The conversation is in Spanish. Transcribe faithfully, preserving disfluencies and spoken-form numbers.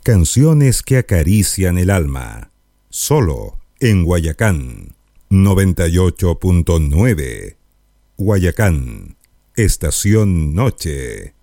Canciones que acarician el alma. Solo en Guayacán. noventa y ocho punto nueve. Guayacán. Estación Noche.